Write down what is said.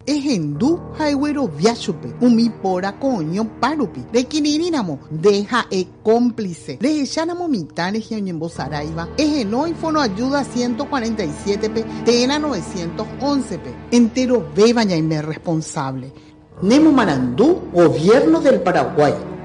Ejendu haigüero viachupe, umipora coño parupi, de quirirínamo, deja cómplice, de echanamo mitanes y oñembo saraiva, ejeno y fono ayuda 147 p, tena 911 p, entero bebaña y me responsable. Nemo Marandú, Gobierno del Paraguay.